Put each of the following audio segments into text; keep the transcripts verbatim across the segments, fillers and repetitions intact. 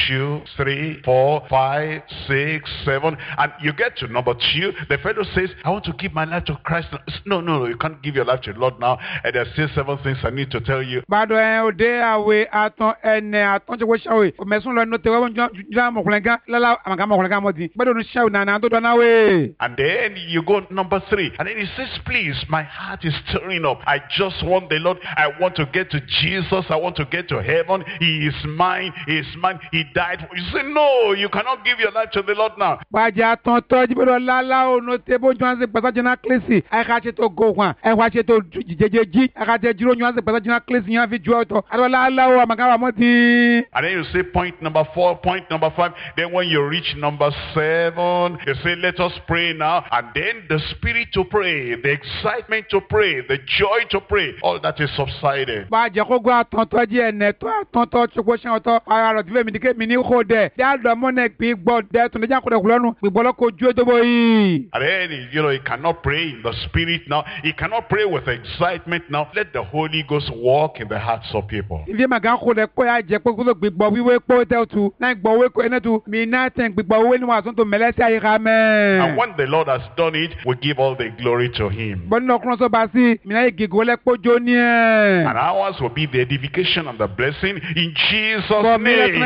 two, three, four, five, six, seven, and you get to number two. The fellow says, I want to give my life to Christ. No, no, no, you can't give your life to the Lord now. And there's still seven things I need to tell you. Bado ode awe aton ene aton je wo shawe. O mesun lo no te wo jura mo kulenga lala amaka mo kulenga mo di. Bado no shawe na na do do na we. And then you go number three. And then he says, please, my heart is stirring up. I just want the Lord. I want to get to Jesus. I want to get to heaven. He is mine. He is mine. He died. You say, no, you cannot give your life to the Lord now. Baja ton to jibo lala o no te bo jwan se pasa jina klesi. Ai ka che to go kwan. Ai wa che to jejeji. Ai ka te jiro nwan se pasa jina klesi yan fi jo to. Ado lala o amaka wa mo ti. And then you say point number four, point number five. Then when you reach number seven, you say, let us pray now. And then the spirit to pray, the excitement to pray, the joy to pray, all that is subsided. Baja ko go aton to je ene to aton to chukwo shan to. Ara ro ti mi dike mi ni ko de. Ya do mo ne pe gbo de to ne ja ko de kulonu. Pe bolo ko ju to boyi. And then, you know, he cannot pray in the spirit now. He cannot pray with excitement now. Let the Holy Ghost walk in the hearts of people. If you magan ko de ko ya je ko ko gbigbo wiwe po te tu. Na gbo we ko ene tu mi na ten gbigbo we ni wa so to melesi ayi ka me. And when the Lord has done it, we give all the glory to him. Bon no kron so ba si mi na gigo le po jo ni e. And ours will be the edification and the blessing in Jesus' name.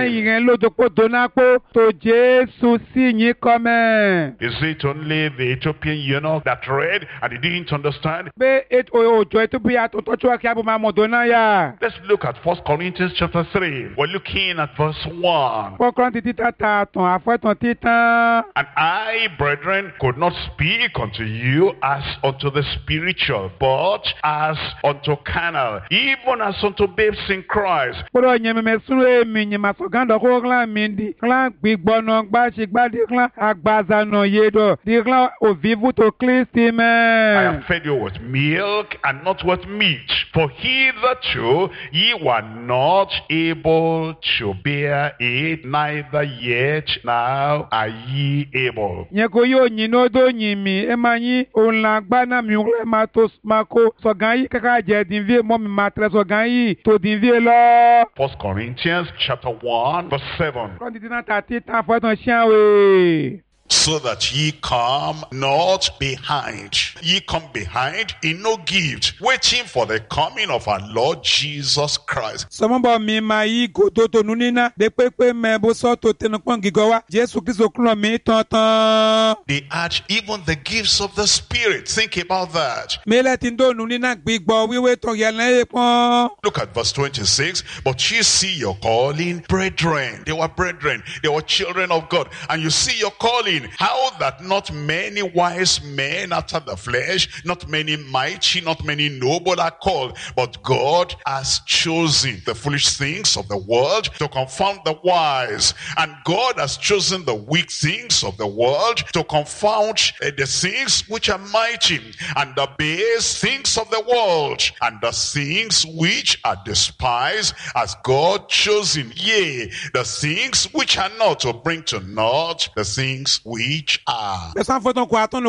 Is it only the Ethiopian eunuch that read and he didn't understand? Let's look at First Corinthians chapter three. We're looking at verse one. And I, brethren, could not speak unto you as unto the spiritual, but as unto carnal, even as unto babes in Christ. I have fed you with milk and not with meat, for hitherto ye were not able to bear it, neither yet now are ye able. First Corinthians chapter one verse seven. So that ye come not behind. Ye come behind in no gift, waiting for the coming of our Lord Jesus Christ. The art, even the gifts of the Spirit. Think about that. Look at verse twenty-six. But ye see your calling, brethren. They were brethren. They were children of God. And you see your calling. How that not many wise men after the flesh, not many mighty, not many noble are called, but God has chosen the foolish things of the world to confound the wise. And God has chosen the weak things of the world to confound uh, the things which are mighty, and the base things of the world, and the things which are despised, as God chosen, yea, the things which are not, to bring to naught the things which are. And when the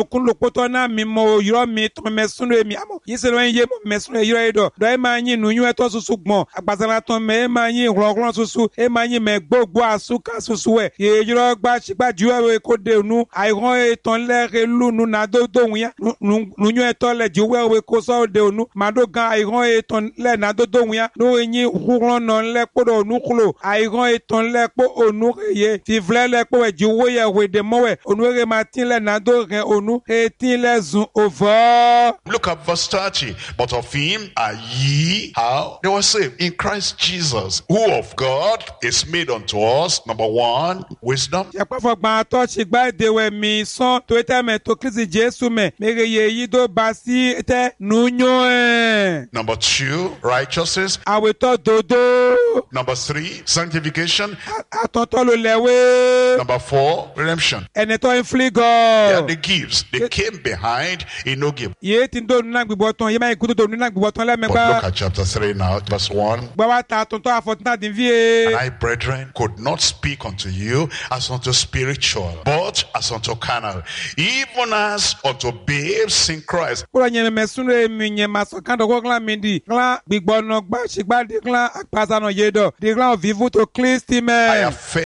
Look at verse thirty. But of him are ye, how? They were saved in Christ Jesus, who of God is made unto us, number one, wisdom. Number two, righteousness. Number three, sanctification. Number four, redemption. They are the gifts. They came behind in no gift. But look at chapter three now, verse one. And I, brethren, could not speak unto you as unto spiritual, but as unto carnal, even as unto babes in Christ. I have fed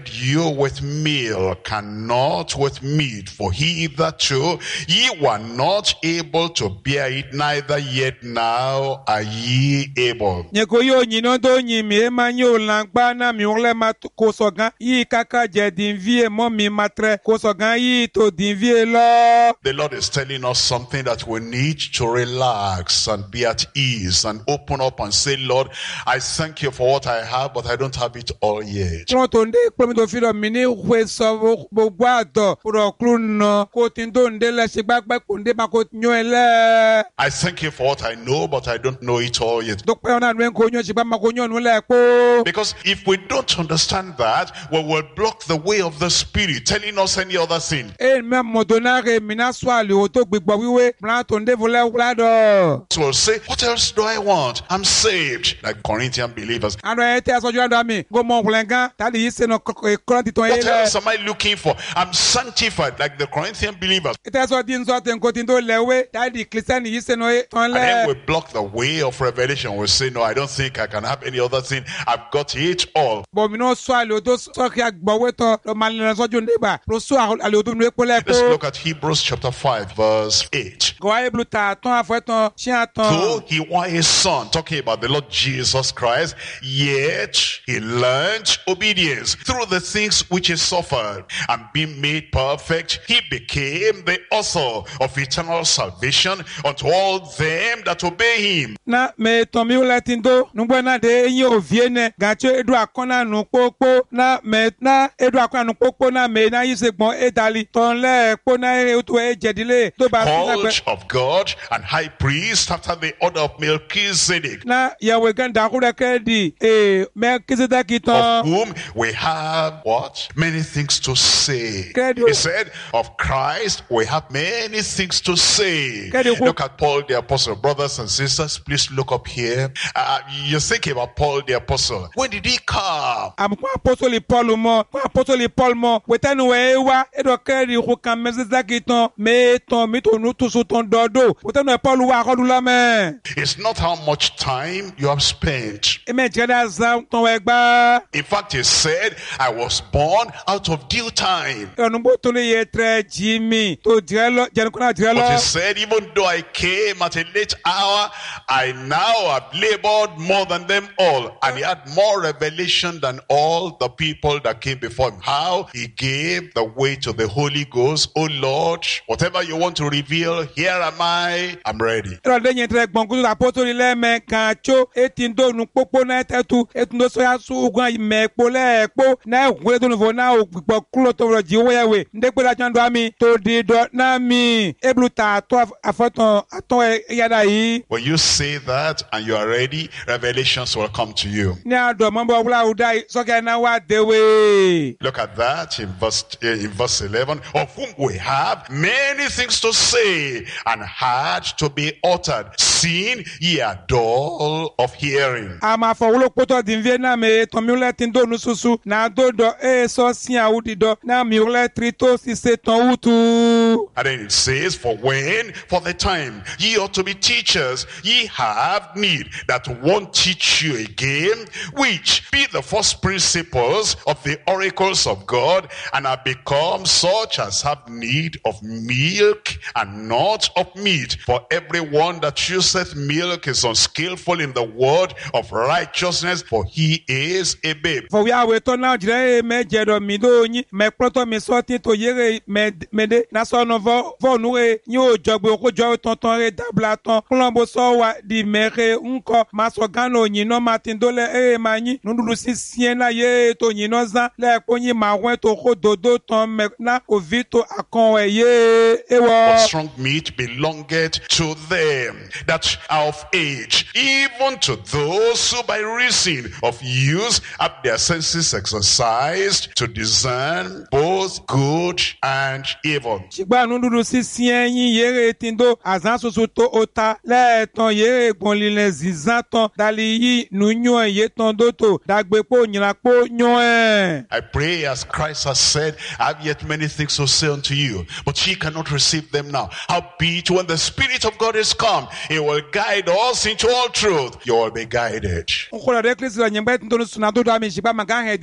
you with milk and not with meat, for hitherto ye were not able to bear it, neither yet now are ye able. Nyeko yo nyino do nyimi ema nyo langba na mi onle mat kosogan yi kaka je dinvie mo mi matre kosogan yi to dinvie lo. The Lord is telling us something that we need to relax and be at ease and open up and say, Lord, I thank you for what I have, but I don't have it all yet. Tonde promi do filo mini we so gbogbo ado pro kluno ko tin do ndele se gbagba ko nde ma ko nyo ele. I thank you for what I know, but I don't know it all yet. Do pe ona nwen ko nyo se ba ma ko nyo nu le po. Because if we don't understand that, we will block the way of the Spirit, telling us any other thing. E me modonare mina swali o to gbegbo wiwe plan to nde vole wlado. So we'll say, what else do I want? I'm saved. Like Corinthian believers. Ano ete asoju ando mi go mo wlenga tali yise no Korinti ton What ele. else am I looking for? I'm sanctified like the Corinthian believers. Ete aso din so ten ko tin do lewe tali Christian yise no ton And then we le. block the way of revelation. We say, no, I don't think I can have any other thing. I've got it all. Bo mi no swali o do so ki agbowe to lo malina soju ndeba. Pro so ale o do nu epo le Let's ko. look at Hebrews chapter five, verse eight. Go aye blue ta ton afeton chian Though ton. he was his son, talking about the Lord Jesus Christ, yet he learned obedience through the things which he suffered, and being made perfect, he became the author of eternal salvation unto all them that obey him. Na me ton mi ule tin do nu gbo na de yin o viene gacho edu akona nu popo na me na edu akona nu popo na me na yise gbon edali ton le po na e to e jedile to ba tin na Called of God and high priest after the order of Melchizedek, na yawe gan da kure kedi e me kizeda ki of ton whom we have what? Many things to say. Kedu. He said, of Christ we have many things to say. Kedu. Look at Paul the Apostle. Brothers and sisters, please look up here. Uh, you think about Paul the Apostle. When did he come? am ko apostoli Paul mo ko apostoli Paul mo wetanu we wa edo kedi ko kan mezeza ki ton me ton mi to nu to so ton dodo wetanu e Paul wa ko du la me It's not how much time you have spent. e me jeda za ton we gba. In fact, he said, I was born out of due time. Onumbo to le ye tre Jimmy to direlo jenkuna But he direlo. said, even though I came at a late hour, I now have labored more than them all. And he had more revelation than all the people that came before him. How he gave the way to the Holy Ghost. Oh Lord, whatever you want to reveal, here am I. I'm ready. Ero de yen tre gbon ku apostoli le me kan cho etin do nu popo na tetu etun do so ya su ugun me po le po na egwe do nu vo na ogbo kulo to ro ji wo yewe nde pe la jan do ami to di do na mi eblu ta to afoton aton e yada yi When you say that and you are ready, revelations will come to you. ni ado mo bo wula udai so ke na wa dewe. Look at that in verse in verse eleven. Of whom we have many things to say and hard to be uttered, seeing ye are dull of hearing. Ama fo wulo poto din vie na me to mi ule tin do nu susu na do do e so sin awudi do na mi ule trito si se ton utu. And then it says, for when, for the time, ye ought to be teachers, ye have need that one teach you again, which be the first principles of the oracles of God, and are become such as have need of milk and not of meat. For everyone that useth milk is unskillful in the word of righteousness, for he is a babe. For we are we to now jire me jedo mi do yin me proto mi so tin to yere me me de na so no vo vo nu e yin o jogbe ko jo ton ton re dabla ton klombo so wa di mere nko ma so gano yin no ma tin do le e ma yin nu du si sien na ye to yin no zan le ko yin ma wen to ko dodo ton me na ko vito akon e ye e wo. But strong meat belongeth to them that are of age, even to those who by reason of use have their senses exercised to discern both good and evil. Shigba nu du si sien yin yere tin do azan soso to ota le ton yere gbon lile zizan ton dali yi nu nyon ye ton do to dagbe po nyina po nyon e. I pray as Christ has said, I have yet many things to say unto you, but ye cannot receive them now. Howbeit, when the Spirit of God is come, he will guide us into all truth. You will be guided. Nkola de klesi la nyemba tin do suna do do ami shigba maga he din vie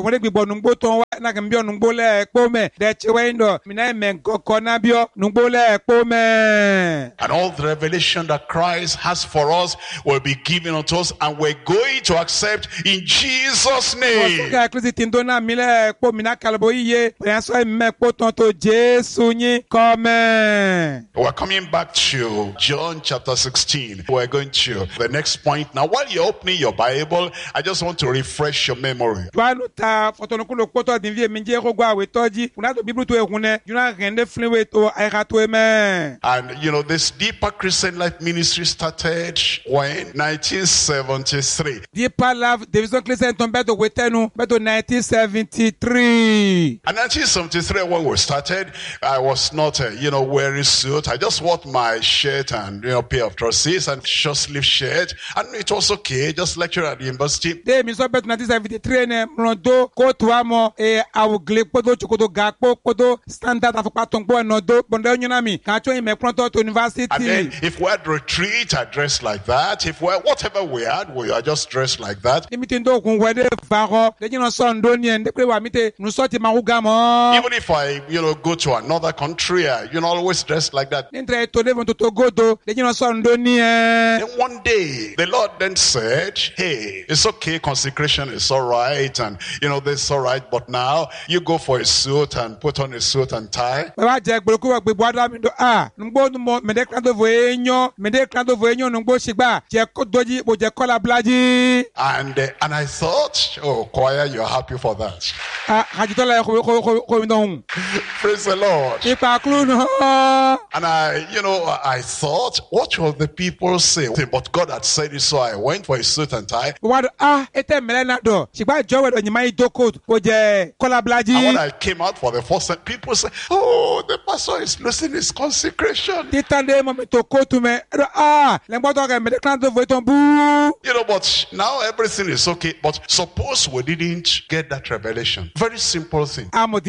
wọ́n gbígbọ́ nùgbó tó ń wá náà kàn bí ọ̀nùgbó lẹ́ẹ̀kpó mẹ́ dẹ̀tí wẹ́ndọ̀ mìíràn mẹ́ kọ̀kọ́ náà bí ọ nùgbó lẹ́ẹ̀kpó mẹ́. And all the revelation that Christ has for us will be given unto us, and we're going to accept in Jesus' name. ọ̀sùnkà kristi tí ń tó náà mi lẹ́ẹ̀kpó mi náà kàlùbọ̀ yíyé bẹ̀rẹ̀ sọ mẹ́kpó tán tó Jésù yín kọ́ mẹ́. We're coming back to John chapter sixteen. We're going to the next point. Now, while you're opening your Bible, I just want to refresh your memory. Tuwalu ta fotonukulo koto dinvie minje kogwa we toji kunato biblu tu ehune juna rende fliwe to aikato eme. And you know, this Deeper Christian Life Ministry started when nineteen seventy-three. Deeper Love Division Christian Tombeto Wetenu beto nineteen seventy-three. And nineteen seventy-three, when we started, I was not, uh, you know, wearing suit. I just wore my shirt and, you know, pair of trousers and short sleeve shirt, and it was okay. Just lecture at the university. De mi so beto nineteen seventy-three ne mrondo ko tuamo e awugle podo chukodo gakpo podo standard afukpa tongbo enodo bondo nyunami kancho ime pronto to university. And then if we had retreat, I dressed like that. If we had whatever we had, we are just dressed like that. Limiting do kun wede varo de jino son doni en de pre wa mite nusoti mahugamo. Even if I, you know, go to another country, I, you know, always dressed like that. Entre to devon to Togodo de jino son doni en. Then one day, the Lord then said, hey, it's okay, consecration is all right, and, you know, this is all right, but now you go for a suit and put on a suit and tie. Baba Jack Buluku Bibwada Mindo Ah, Numbo Medeclando Voenyo, Medeclando Voenyo, Numbo Shiba, Jacko Doji, Bojacola Blaji. And uh, and I thought, oh, choir, you're happy for that. Ah, Hajitola Hoindong. Praise the Lord. Ipa Cluno. And I, you know, I thought, what will the people say? But God had said it, so I went for a suit and tie. What ah, Ete Melenado, Shiba Joe on my doko, Boje Cola Blaji. And when I came out for the first time, people said, oh, the pastor is losing his consecration. Titande Momento Kotume. Ah, Lemboto Medeclando Voitombu. You know, but now everything is okay. But suppose we didn't get that revelation. Very simple thing. How do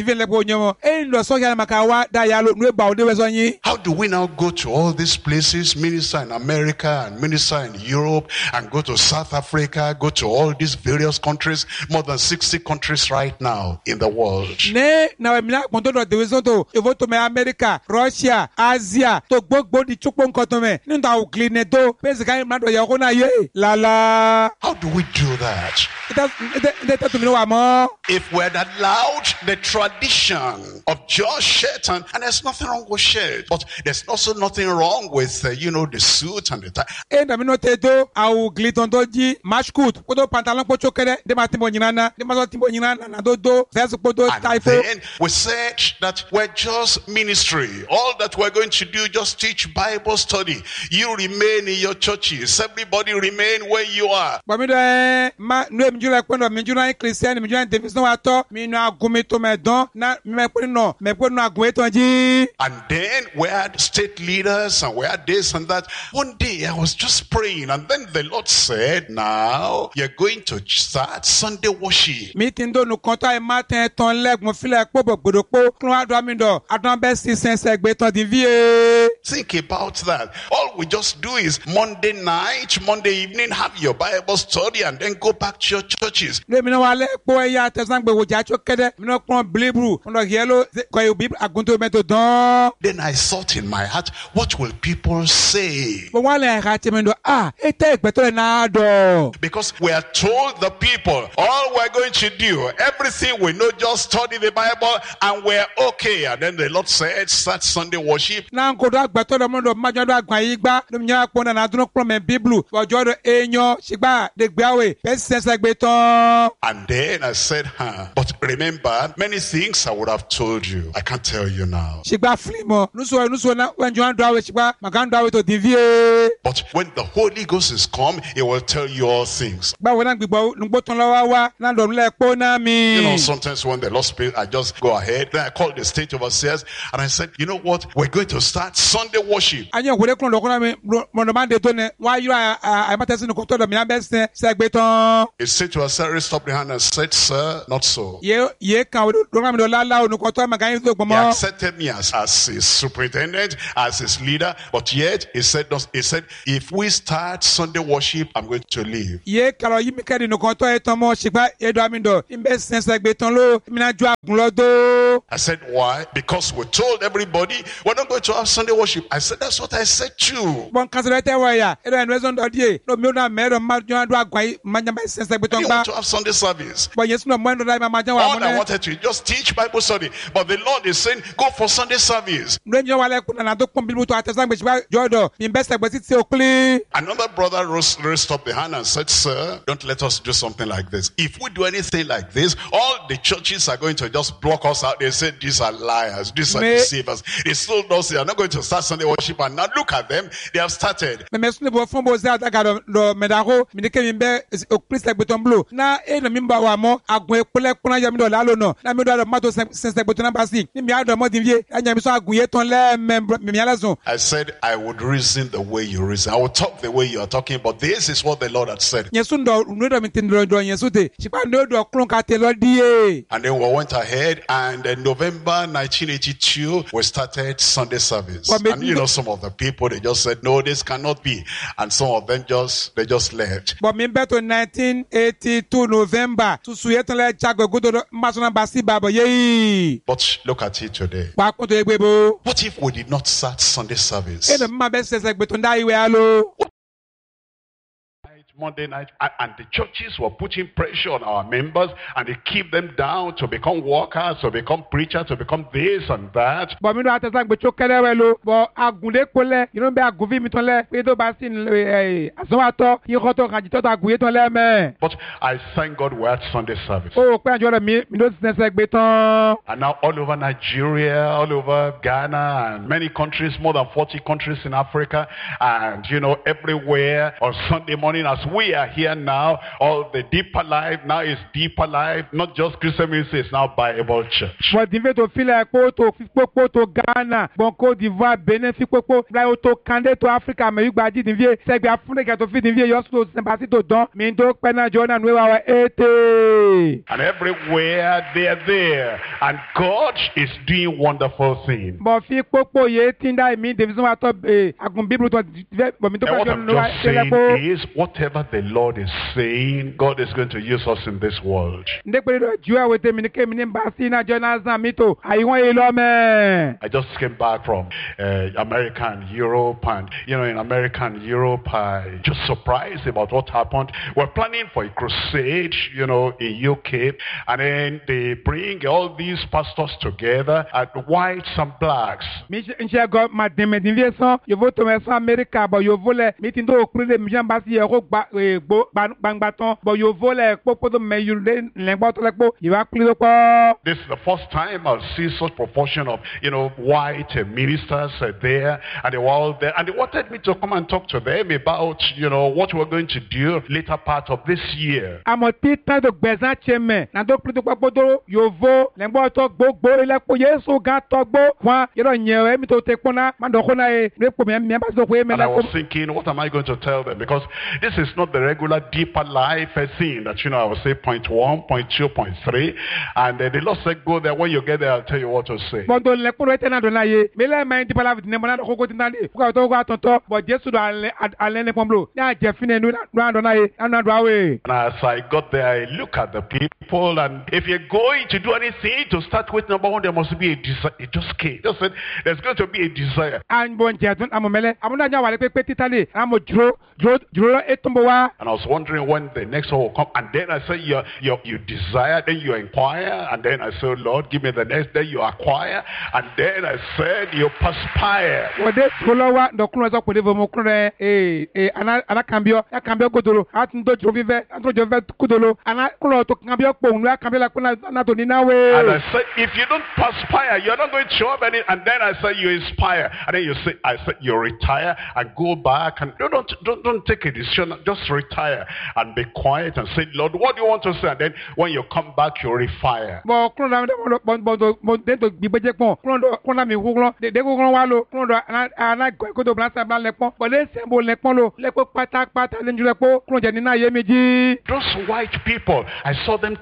we now go to all these places, minister in America and minister in Europe, and go to South Africa, go to all these various countries, more than sixty countries right now in the world? Ne, now I'm not going to do it to America, Russia, Asia, to book body chupon cotome, Ninda clean it do, basically, la la. How do we do that? It If we had allowed the tradition of just shirt, and, and there's nothing wrong with shirt, but there's also nothing wrong with, uh, you know, the suit and the tie. And I mean, not do, I will gliton doji, match good, Podo pantalon pochokere, de Matimoniana, de Matimoniana, Dodo, there's a Podo And then we said that we're just ministry. All that we're going to do, just teach Bible study. You remain in your churches. Everybody remain where you are. But me do ma no me jula kwendo me jula Christian me jula Davis no ato me no agumeto me don na me put no me put no agumeto ji. And then we had state leaders and we had this and that. One day I was just praying, and then the Lord said, now you're going to start Sunday worship. Meeting do no konta e matin ton leg mo feel like popo gbodoko klo ado mi do adon be si sense gbe ton di vie. Think about that. All we just do is Monday night, Monday evening, have your Bible study, and then go back to your churches. Le mi no wale po ya tesan gbe wo ja cho kede mi no pon blibru on yellow ko e bible agunto meto don. Then I thought in my heart, what will people say? But wale ha ti mi do ah e te gbe to na do. Because we are told the people, all we're going to do, everything we know, just study the Bible and we're okay. And then the Lord said, start Sunday worship. Na ko do agba to do mo do ma jo do agban yi gba do mi ya pon na dun pon me bible ojo do enyo sigba de gbawe be sense gbe ton. And then I said, huh, but remember, many things I would have told you. I can't tell you now. Sigba flimo nuso nuso na when you do awe sigba makan do awe to divie. But when the Holy Ghost is come, he will tell you all things. Ba we na gbigbo nugbo ton lawa wa na do le po na mi. You know, sometimes when the Lord speaks, I just go ahead. Then I call the state overseers and I said, you know what? We're going to start Sunday worship. Anya we kon do kon mi mo do man de to ne wa you I matesi no ko to do mi na be se segbe ton. The state overseer stopped the hand and said, sir, not so. Ye ye kan do do mi do la la no ko to ma kan do He gbomo. accepted me as, as his superintendent, as his leader, but yet he said, he said, if we start Sunday worship, I'm going to leave. Ye kalo yi mi kedi no ko to e ton mo sigba e do mi do do imbe sense gbeton lo mina ju agun lo do. I said, why? Because we told everybody we're not going to have Sunday worship. I said, that's what I said too. Bon kanselete wa ya e do en raison do die no mi o na me do ma ju adu agwan ma nya ba sense gbeton You gba. want to have Sunday service. Bon yesu no mo ndo da ma jan wa mo All I ne. wanted to just teach Bible study, but the Lord is saying, go for Sunday service. Ndo nyo wale kuna na do pon bibu to atesa gbe siba jodo mi be se gbe ti o clean. Another brother rose, raised up the hand and said, sir, don't let us do something like this. If we do anything like this, all the churches are going to just block us out. They say, these are liars, these are Me- deceivers. They still don't say, they're not going to start Sunday worship. And now look at them, they have started. Me me sunu bo fon bo za daga do do medaro mi de ke mi be o clean se gbeton blue na e no mi ba wa mo agun epele kuna ya mi do la lo no na mi do do ma to sense gbeton na ba si ni mi ado mo din vie anya mi so agun ye ton le me mi ala zun. I said, I would reason the way you reason. I would talk the way you are talking, but this is what the Lord had said. Yesu ndo nu do mi tin do do yesu te sipa ndo do klon ka te lo die. And then we went ahead, and in November nineteen eighty-two, we started Sunday service. Well, maybe- And you know, some of the people, they just said, no, this cannot be. And some of them just, they just left. But mi be to nineteen eighty-two November tu su ye ton le jago godo do ma so na ba si babo ye. But look at it today. Wa kun to egbe bo. What if we did not start Sunday service? E no ma be sense gbeton da iwe alo. Monday night, and, and the churches were putting pressure on our members, and they keep them down to become workers, to become preachers, to become this and that. But mi do atesa gbe cho kele we lo but agun le pole you know be agun vi mi ton le pe do ba sin eh asan wa to yi ko to kan ji to ta agun ye ton le me. But I thank God we had Sunday service. O pe anjo mi mi do sense gbe ton. And now all over Nigeria, all over Ghana, and many countries, more than forty countries in Africa, and you know, everywhere on Sunday morning as we are here now, all the deeper life now is deeper life, not just Christian ministry, it's now Bible church. But di ve to feel like po to fi popo to Ghana, bon Côte d'Ivoire, Benin fi popo, la to Kande to Africa me yu gba di vie, se gba Africa to fi di vie yo so sympathy to don, mi do pe na Jordan we wa eighty. And everywhere they are there, and God is doing wonderful things. But fi popo ye tinda mi division wa to eh agun bible to but mi to And pe what jo I'm no wa just se le saying po. is, whatever the Lord is saying, God is going to use us in this world. Nde pe do juwa we te mi ke mi ba si na Jonathan mi to ayi won ye lo me. I just came back from uh, America and Europe, and you know, in America and Europe, I just surprised about what happened. We're planning for a crusade, you know, in U K, and then they bring all these pastors together, and whites and blacks. Mi nche go ma de me din vie so yo vo to me so America bo yo vo le mi tin do okun le mi jan ba si ye ko gba gbo gbangba ton bo yo vo le popo to me yu le le gbo to le po yo wa kli po. This is the first time I'll see such proportion of, you know, white uh, ministers uh, there, and they were all there, and they wanted me to come and talk to them about, you know, what we're going to do later part of this year. Amo ti tan do gbezan cheme na do kli to popo do yo vo le gbo to gbogbo le po Yesu ga to gbo wa yo nye e mi to te pona ma do ko na e le po me me ba so ko e me And I la was thinking, what am I going to tell them? Because this is not the regular deeper life uh, thing that, you know, I will say point one, point two, point three, and uh, the Lord said, go there. When you get there, I'll tell you what to say. bon do le ko te na do na ye me le ma di pala ne mo na do ko tin na de ko to ko atonto bo Jesu do ale ale ne pomlo na je fine nu na do na ye na do awe. And as I got there, I look at the people, and if you're going to do anything, to start with, number one, there must be a desire. It just came. Just said, there's going to be a desire. An bon je tun amomele amuna nya wale pe pe titale amo juro juro juro etumbo wa. And I was wondering when the next one will come. And then I said, you, you, you desire, then you inquire. And then I said, Lord, give me the next. Then you acquire. And then I said, you perspire. Wode kolo wa ndo kuno zo kode vomo kuno eh eh ana ana cambio ya cambio godolo atun do juro vive atun do vive kudolo ana kuno to cambio po nu ya cambio la kuna na to ni na we. And I said, if you don't perspire, you're not going to show up any. And then I said, you inspire. And then you say, I said, you retire and go back. And don't, don't, don't, don't take a decision. Just retire and be quiet and say, Lord, what do you want to say? And then when you come back, you refire. Bon kuno na bon bon do bon de to bibeje pon kuno do kuno mi kuno de de kuno wa lo kuno do ana ana ko do blasa bla le pon bo le sembo le pon lo le po pata pata le njule po kuno je ni na ye meji. Those white people, I saw them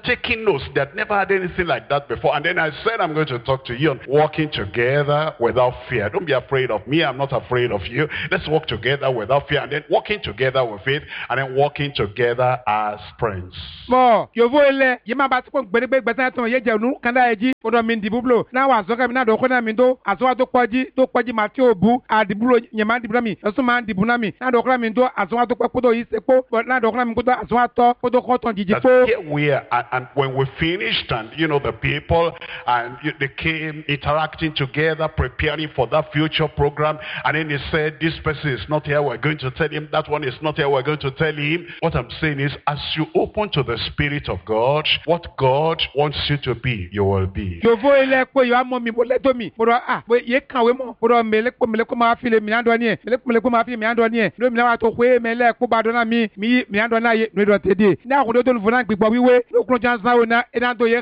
taking notes. They had never had anything like that before. And then I said, I'm going to talk to you on walking together without fear. Don't be afraid of me. I'm not afraid of you. Let's walk together without fear. And then walking together with faith. And then walking together as friends. Mo, yo voile, yema batiko gbedegbe gbeta ton ye jenu kanda eji, odo mi dibublo. Na wa zoka mi na do kona mi do, aso to kwaji, to kwaji mati obu, adibulo nyema dibuna mi, aso man dibuna mi. Na do kona mi do, aso to kwapo do isepo, na do kona mi do aso to, podo koton jijipo. Here we are, and, and when we finished, and you know the people, and you, they came interacting together, preparing for that future program, and then they said, this person is not here, we're going to tell him, that one is not here, we're going to tell him. What I'm saying is, as you open to the Spirit of God, what God wants you to be, you will be. Yo vo ele ko yo amo mi bo le to mi, bo ah, bo ye kanwe mo, bo mele ko mele ko ma fi le mi ando ni, mele ko mele ko ma fi mi ando ni, lo mi na wa to kwe mele ko ba do na mi, mi mi ando na ye, no do tedi. Na ko do do vu na gbigbo wiwe, lo kun jan sa we na, e na do ye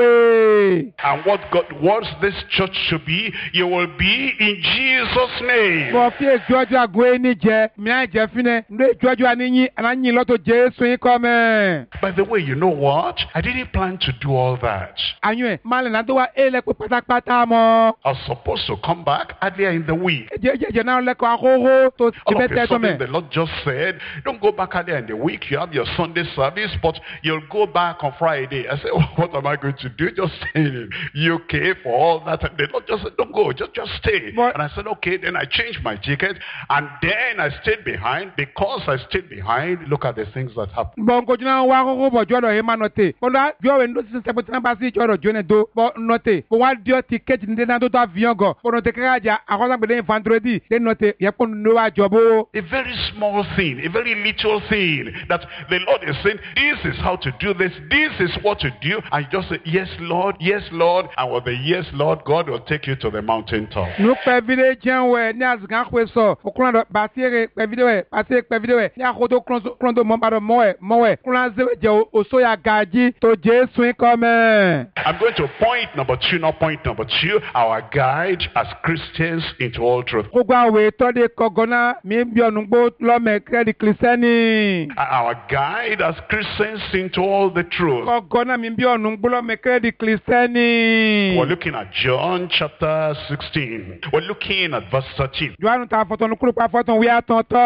kiawe. And what God wants this church to be, you will be in Jesus' name. Mo fi ejojo agwe ni je, mi a je fine, ndo ejojo ani yin, ana yin lo to Jesu yin ko me. By the way, you know what? I didn't plan to do all that. Anyu, male na do wa ele ko patakpata mo. I was supposed to come back earlier in the week. Je je je na le ko akoro to All of tibete a to me. sudden, the Lord just said, don't go back earlier in the week. You have your Sunday service, but you'll go back on Friday. I said, oh, what am I going to do? Just stay in U K for all that. And the Lord just said, don't go, just, just stay. But, and I said, okay. Then I changed my ticket. And then I stayed behind. Because I stayed behind, look at the things that happened. bon ko jina wa ko bo jodo e ma note o da jo we ndo si se na ba si jodo jone do bo note bo wa dio ticket ndi na do to avion go bo note ka ja akosa gbe vendredi de note ye ko no wa jobo. A very small thing, a very little thing that the Lord is saying, this is how to do this, this is what to do. And you just say, yes, Lord, yes, Lord. And with the yes, Lord, God will take you to the mountaintop. No pe video jan we ni azgan ko so o kun do ba ti re pe video we ba ti pe video we ni akodo klon do mo ba do mo we mo we kun ze je o so ya gaji to Jesu ko me. I'm going to point number two, not point number two, our guide as Christians into all truth. Ko gba we to de kogona mi bi onugbo lo me credit Christiani. Our guide as Christians into all the truth. Kogona mi bi onugbo lo me credit Christiani. We're looking at John chapter sixteen. We're looking at verse thirteen. Joanu ta foto nu kuru pa foto we atonto.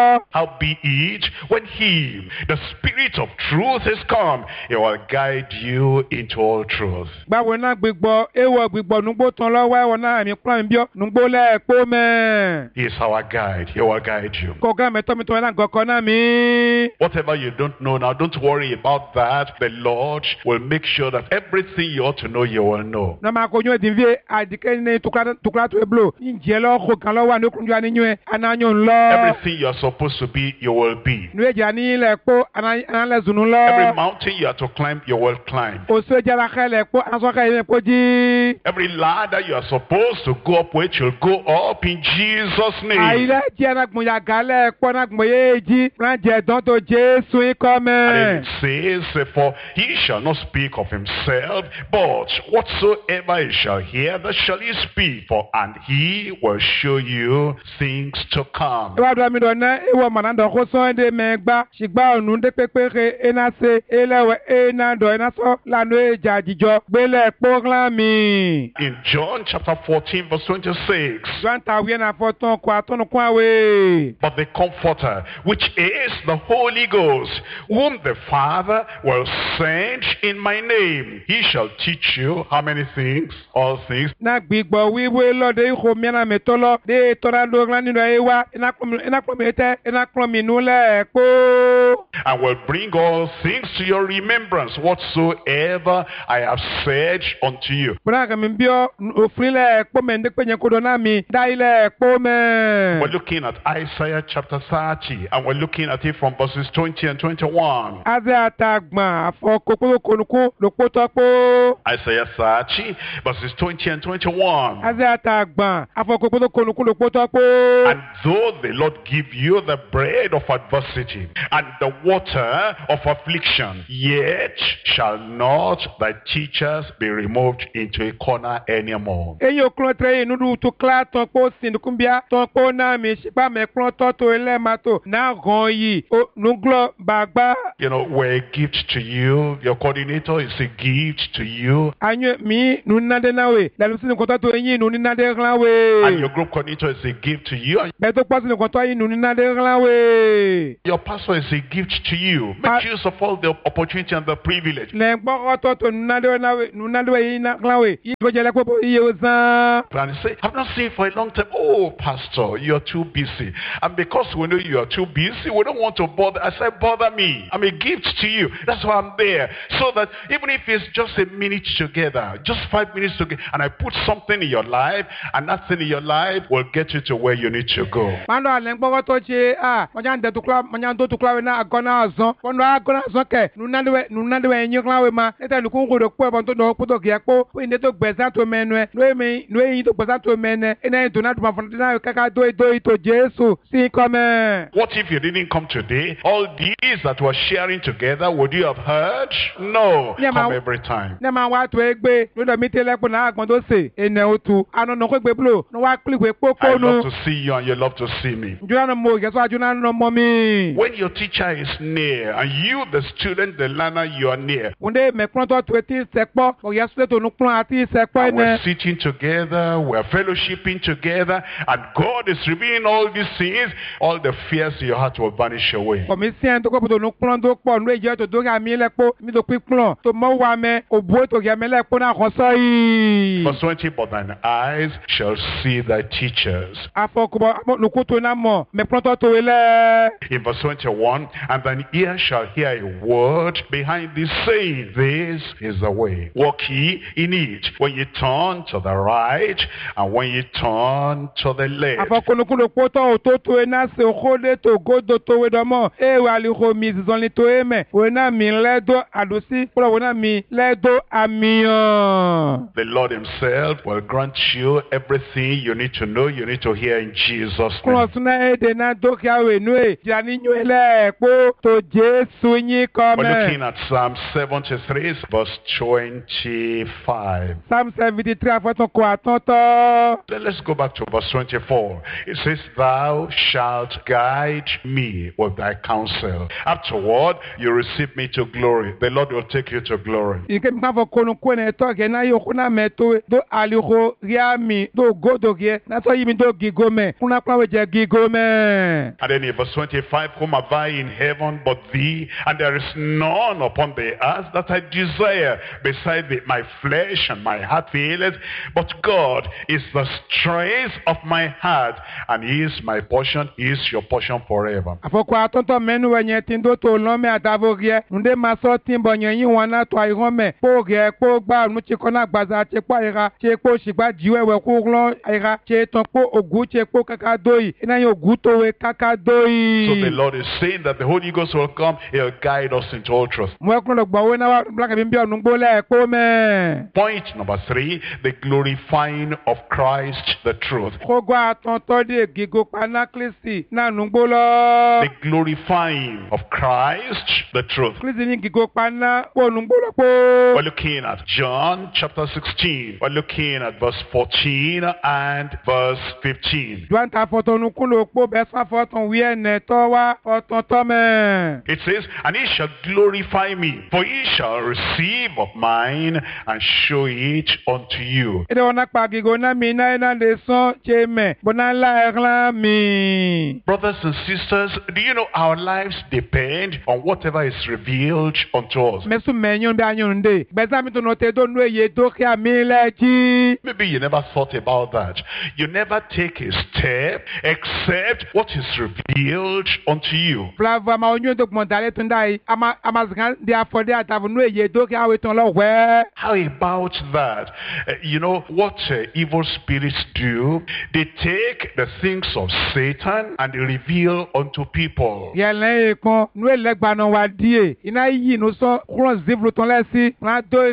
Howbeit, when he, the Spirit of truth, is come, he will guide you into all truth. Báwo na gbigbo ewo gbigbo nugbo ton lọ́wọ́ ewo na mi plan mi bio nugbo le po me. He is our guide. He will guide you. Ko ga me to mi to na goko na mi. Whatever you don't know now, don't worry about that. The Lord will make sure that everything you ought to know, you will know. Na ma ko nyu din vie adike ni tukla tukla to eblo. Nje lo ko kan lo wa ni kunju ani nyu ananyo nlo. Everything you are supposed to be, you will be. Nu eja ni le po anan le zunu lo. Every mountain you are to climb, you will climb. O so ja la khale po aso ka ile po ji. Every ladder you are supposed to go up with, you'll go up in Jesus' name. Aile je na gbon ya gale po na gbon ye ji. Ran je don to Jesu ko me. And then it says, for he shall not speak of himself, but whatsoever he shall hear, that shall he speak, for and he will show you things to come. Wa do mi do na e wo manando ko so de me gba sigba onu de pepere ena se elewe ena do ena so lanu eja jijo gbele poglan mi. In John chapter fourteen verse twenty-six. John ta wi na foton ko atonu kwa we. But the Comforter, which is the Holy Ghost, whom the Father will send in my name, he shall teach you how many things? All things. Na gbigbo wiwe lo de ko mi na metolo de tora do glan ninu ewa ina ko ina ko mete ina ko mi nu le po. And will bring all things to your remembrance, whatsoever I have said unto you. Bra ka mi bio ofrile po me ndek pe yen ko do na mi dai le po me. We're looking at Isaiah chapter thirty, and we're looking at it from verses twenty and twenty-one. Aze atagban afọ kokoro konuku lo po to po. Isaiah thirty, verses twenty and twenty-one. Isaiah tagban afokopoto konukulo potopo. And though the Lord give you the bread of adversity and the water of affliction, yet shall not thy teachers be removed into a corner anymore. Eyo klotre inudu to kla ton po sindukumbia ton po na mi shipa me klon to to ele mato na gon yi o nuglo bagba. You know, we're a gift to you. Your coordinator is a gift to you. Anyo mi nunade nawe la lusi ni konto to yin nunade glawe. And your group coordinator is a gift to you. Beto pasi ni konto yin nunade glawe. Your pastor is a gift to you. Make use of all the opportunity and the privilege. Le gboro to to nunade nawe nunade yin glawe. Yi go jele popo iye ozan. And say, I've not seen you for a long time. Oh, pastor, you're too busy. And because we know you are too busy, we don't want to bother. I said, bother me. I'm a gift to you. That's why I'm there. So that even if it's just a minute together, just five minutes together, and I put something in your life, and that thing in your life will get you to where you need to go. Mando alengbo to che ah, mojan de tukla, mojan do tukla na agona azon. Kono agona azon ke, nunandwe nunandwe enyo klawe ma. Eta lukungu do po bonto do po do giapo, we inde to gbesa to menwe. No me no yi to gbesa to mene. Ena to na to mafona kaka do do to Jesus. Si come. What if you didn't come today? All these that we're sharing together, would you have heard? No. Yeah, come ma, every time. Ne ma wa to egbe, no do mi tele ko na agbon do se. Ene otu, ano no ko egbe blo, no wa click we poko I no. love to see you and you love to see me. Juna no mo, geso ajuna no mo mi. When your teacher is near and you, the student, the learner, you are near. Unde me klon to to ti sekpo, o yesu to no klon ati sekpo And ene. we're sitting together, we're fellowshipping together, and God is revealing all these things. All the fears in your heart will vanish away. Commission to ko to no klon do po no eje to do ga mi lepo, mi do pi klon to mo wa me obo to ga me lepo na kon so yi. Verse twenty, but thine eyes shall see thy teachers. Afokubo no ko to na mo, me klon to to ele. In verse twenty-one, and thine ear shall hear a word behind thee saying, this is the way. Walk ye in it. When you turn to the right, and when you turn to the left. Afokuno ko to to to na se khode to godo to we do mo. E wa li ho mi zon li to eme. We na mi ledo adosi, ko we na mi ledo amiyan. The Lord himself will grant you everything you need to know, you need to hear in Jesus' name. Klo suna e de na do ki awe nu e, ja ni nyo ele po to Jesu yin come. We're looking at Psalm seventy-three, verse twenty-five. Psalm seventy-three afoton ko atonto. Then let's go back to verse twenty-four. It says, thou shalt guide me with thy counsel. Afterward, you receive me to glory. The Lord will take you to glory. Ike mi kafo kono ko ne to ke na yo kuna meto do aliho ria mi do godo ge na so yimi do gigome kuna kwa we je gigome. And then in verse twenty-five, whom have I in heaven but thee? And there is none upon the earth that I desire beside thee. My flesh and my heart faileth, but God is the strength of my heart, and he is my portion, he is your portion forever. Afoko atonto menu wenye tindo to lome atavo ge nde maso timbo nyin wana to ayome po ge po gba nu ti kona gbaza ti pa ira ti po sigba jiwewe ku ron ira ti ton po ogu ti po kaka doyi ina yo ogu to we kaka doyi. So the Lord is saying that the Holy Ghost will come, he'll guide us into all truth. Mo ko lo gba we na black bi bi onu gbo le po me. Point number three, the glorifying of Christ, the truth. Kogo atonto de gigo pana Kristi na nu gbo lo. The glorifying of Christ, the truth. Kristi ni gigo pana po nu gbo lo po. We're looking at John chapter sixteen. We're looking at verse fourteen and verse fifteen. Juan ta foto nu kun lo po be sa foto wi ene to wa foto to me. It says, and he shall glorify me, for he shall receive of mine and show it unto you. Ede ona pa gigo na mi na na de so che me bona la erla mi. Brothers and sisters, do you know our lives depend on whatever is revealed unto us? Me su menyon be anyon de. Be za mi to no te do nu ye do ki ami le ji. Maybe you never thought about that. You never take a step except what is revealed unto you. Flava ma onyo do mo dale tun dai ama ama zgan de afode atavu nu ye do ki awe ton lo we. How about that? Uh, you know what uh, evil spirits do? They take the things of Satan and they reveal unto people. Yele kon nu elegba no wa die. Ina yi no so kron zivlu ton le si. Na do khia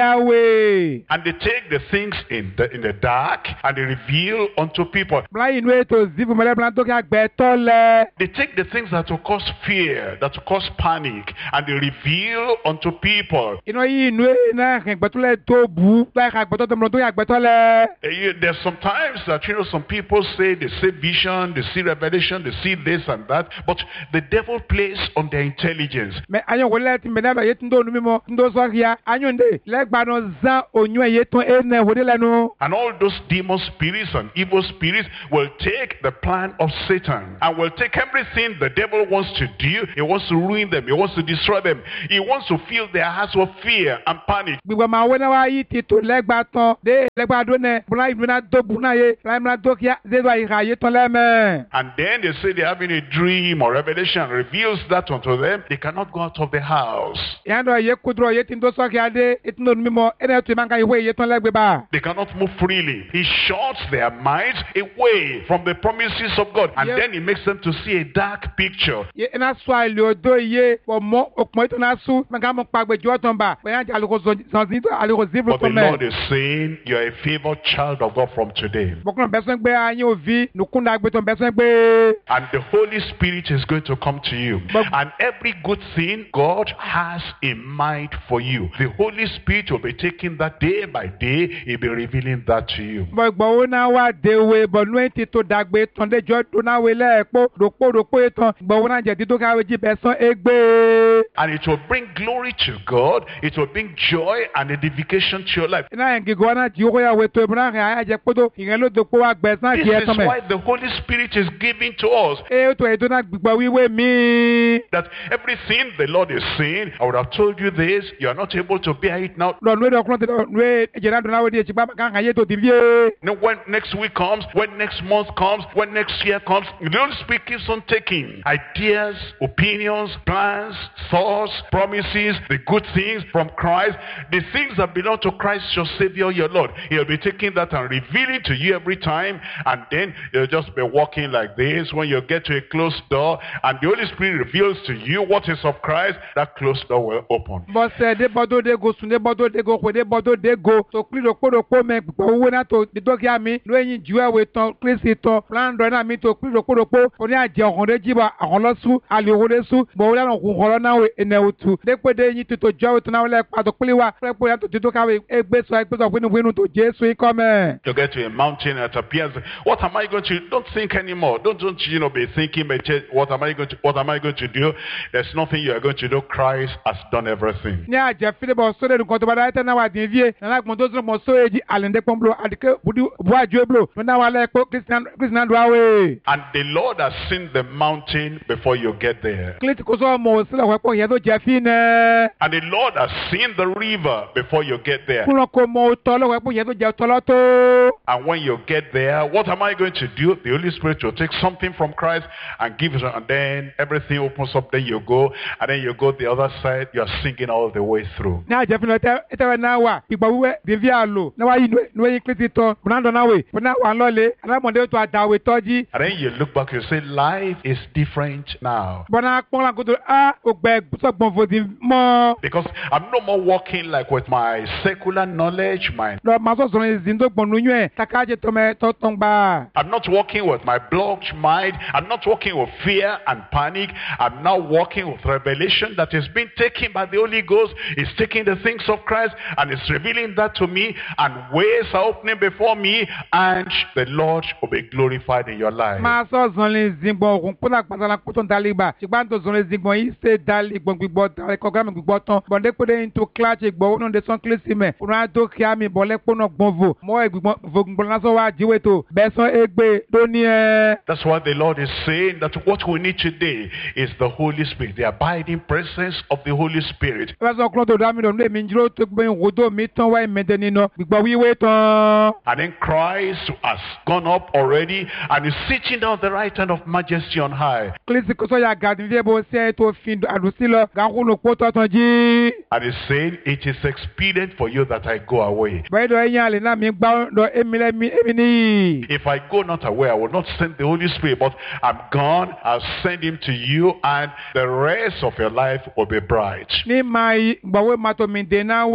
Yahweh. And they take the things in the in the dark and they reveal unto people. Bla inwe to zivu mele bla to ka gbeto le. They take the things that will cause fear, that will cause panic, and they reveal unto people. Ino yi inwe na kan gbeto le to bu, la ka gbeto to mlo to ya gbeto le. Uh, you- There's sometimes that, you know, some people say they see vision, they see revelation, they see this and that, but the devil plays on their intelligence. Me anyo wole ti me na ba yetundo nu mimo, ndo so hia, anyo nde, le gba no zan onyu yeton ene hode le no. And all those demon spirits and evil spirits will take the plan of Satan and will take everything the devil wants to do. He wants to ruin them. He wants to destroy them. He wants to fill their hearts with fear and panic. Gbigbo ma we na wa yi ti to le gba ton, de le gba do ne, bla ibu na do bu na ye, la na do kia, de do yi ha yeton le me. And then they say they're having a dream or revelation reveals that unto them. They cannot go out of the house. Yando ye kudro ye tindo so kia de, etindo nu mimo, ene to manga iwe yeton le gbe ba. They cannot move freely. He shuts their minds away from the promises of God. And Yeah. then he makes them to see a dark picture. Ye ena swa ile odo ye, o mo okmo ito na su, manga mo pagbe jo ton ba, we yan jalu ko zanzi to ali ko zibru But the to me. Lord is saying, you're a favored child of God from today. Bokun beson gbe anyi ovi, nukunda gbe ton beson gbe. And the Holy Spirit is going to come to you. But- And every good thing God has in mind for you, the Holy Spirit will be taking that day by day. He'll be revealing that to you. Bo gbo wo na wa dewe, bo nu enti to dagbe ton de jo do na we le epo, ropo ropo eton, gbo wo na je di to ka we ji beson egbe. And it will bring glory to God. It will bring joy and edification to your life. Ina en gigo na ji ko ya we to ebuna kan aya je podo, iyen lo do po wa gbe san This ki is eton me. why the Holy Spirit is giving to us. E to e do na gbigbo wiwe mi. That everything the Lord is saying, I would have told you this, you are not able to bear it now. Lo nu e do kun te nu e je na do na we di e ti ba kan kan ye to di vie. You know, when next week comes, when next month comes, when next year comes, the Holy Spirit keeps on taking ideas, opinions, plans, thoughts, promises, the good things from Christ, the things that belong to Christ, your Savior, your Lord. He'll be taking that and revealing to you every time, and then you'll just be walking like this. When you get to a closed door, and the Holy Spirit reveals to you what is of Christ, that closed door will open. Bo se de bodo de go sun de bodo de go kwe de bodo de go to kli ro po ro po me gbigbo wo na to di to ki ami lo yin ju e we ton Kristi ton plan do na mi to kli ro po ro po oni aje ohun de jiba ahun lo su ali owo de su bo wo la kun horo na we ene otu de pe de yin ti to jo we to na le pa to kli wa pe po ya to ti to ka we egbe so egbe so finu finu to Jesu i come. You get to a mountain and it appears, what am I going to, don't think anymore. Don't, don't you know, be thinking, what am I going to, what am I going to do? There's nothing you are going to do. Christ has done everything. Ni aje file bo so de nkan to ba da ta na wa din vie na la gbon to so mo so eji alende pomblo adike budi bu ajo eblo na wa le po Christian Christian do awe. And the Lord has seen the mountain before you get there. Clint ko so mo sile we po ye to je fi ne. And the Lord has seen the river before you get there. Kuno ko mo to lo we po ye to je to lo to. And when you get there, what am I going to do? The Holy Spirit will take something from Christ and give it, and then everything opens up. Then you go, and then you go the other side. You are singing all the way through. Na je fi no te te we na wa igba wiwe de vi alo na wa yi no yi Clint to na do na we na wa lo le alamode to adawe toji. And then you look back, you say, life is different now. Bona pon la ko to a ogbe so gbon fodi mo. Because I'm no more walking like with my secular knowledge, my Lo ma so so zin to gbon nu yen takaje to me to ton gba. I'm not walking with my blocked mind. I'm not walking with fear and panic. I'm now walking with revelation that is being taken by the Holy Ghost. It's taking the things of Christ and it's revealing that to me, and ways are opening before me, and the Lord will be glorified in your life. Ma so zon le zin gbon kun pona patala ko ton daliba. Sigba to zon le zin gbon yi se dali gbon gbigbo dali program gbigbo ton. Bon de ko de into clash gbon no de son klesi me. Una do ki ami bo le po no gbon vo. Mo e gbon vo gbon na so wa jiwe to. Be son egbe do ni e. That's why the Lord is saying that what we need today is the Holy Spirit, the abiding presence of the Holy Spirit. Ba so klo to da mi do le mi njiro to gbe rodo mi ton wa me de ni no. Gbigbo wiwe ton. And then Christ has gone up already and is sitting down at the right hand of majesty on high. Klesi ko so ya gadin vie bo se to fin adusi lo. Ga ku no po to ton ji. And he's saying, it is expedient for you that I go away. Ba do yan le na mi gba do emi le mi emi ni. If I go not away, I will not send the Holy Spirit, but I'm gone, I'll send him to you, and the rest of your life will be bright. Ni mai gba we ma to mi de na wa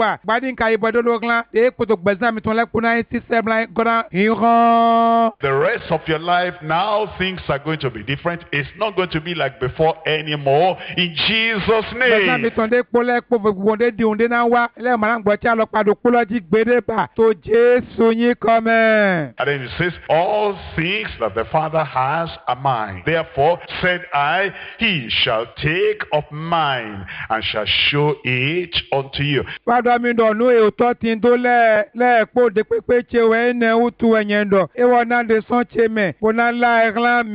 wa gbadi ka ibo do lo glan e poto gbezan mi ton le kuna ti seblan godan iran. The rest of your life now, things are going to be different. It's not going to be like before anymore. In Jesus' gbezan mi name. ton de pole po gbonde di onde na wa le ma ngbo ti a lo pado poloji gbede ba to Jesu yin come. And then it says, all things that the Father has are mine. Therefore said I, he shall take of mine and shall show it unto you. Padà mi do nu e o to tin do le le po de pepe che we ne utu enyendo. E wona de son che me. Bona la eglan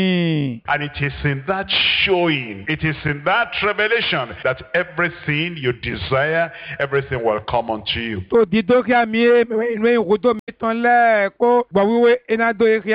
mi. And it is in that showing, it is in that revelation that everything you desire, everything will come unto you. To di do ki ami e nu e o do mi ton le ko gbo wiwe ina do e ki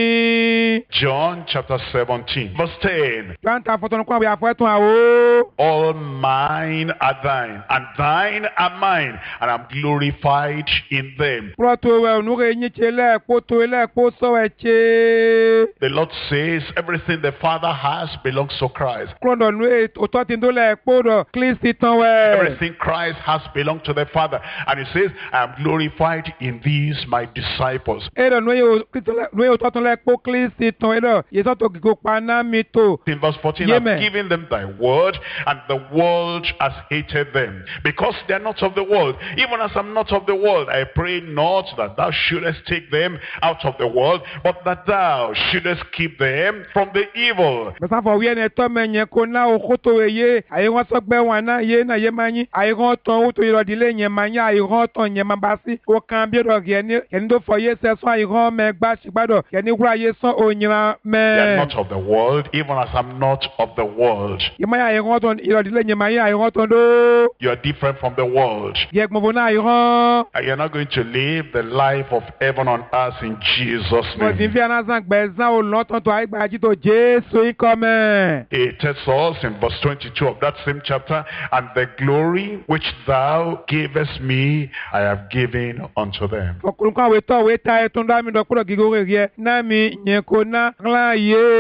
ami. John chapter seventeen, verse ten. John ta foton ko bi afetun awo. All mine are thine, and thine are mine, and I'm glorified in them. Proto we nu re yin che le ko to le ko so e che. The Lord says everything the Father has belongs to Christ. Krondo nu e o to tin do le ko do Kristi ton we. Everything Christ has belongs to the Father. And he says, I am glorified in these my disciples. Ero nu e o Kristo nu e o to ton le ko Kristi ton e do ye so to go pa na mi to. In verse fourteen, Yeah, I've man. given them thy word, and the world has hated them, because they are not of the world. Even as I'm not of the world, I pray not that thou shouldest take them out of the world, but that thou shouldest keep them from the evil. Besa fo wi ene to menye ko na o ko to ye ayi won so gbe wan na ye na ye manyi ayi gon ton o to iro dile yen manyi ayi gon ton yen ma ba si o kan bi do ge ni eni do fo ye se so ayi gon me gba si gbado eni wura ye so onyiran They are me not of the world, even as I'm not of the world. ye ma ayi gon ton iro dile yen manyi ayi gon ton do You are different from the world. ye gbo na ayi gon And you're not going to live the life of heaven on earth in Jesus' mo tin name. fi ana san gbe san o lo ton to ayi gba ji to Jesu yin come. It tells us in verse twenty-two of that same chapter, and the glory which thou gavest me, I have given unto them. Okulun kan we to we ta e ton da mi do kuro gigo re na mi yen ko na klan